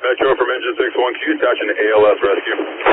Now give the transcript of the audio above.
Metro from Engine 6-1, can you attach an ALS rescue?